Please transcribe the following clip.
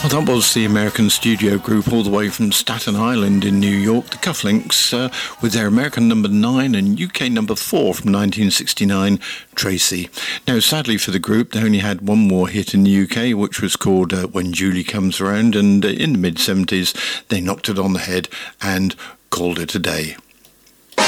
Well, that was the American studio group all the way from Staten Island in New York, the Cufflinks, with their American number 9 and UK number 4 from 1969, Tracy. Now, sadly for the group, they only had one more hit in the UK, which was called When Julie Comes Around, and in the mid-70s, they knocked it on the head and called it a day.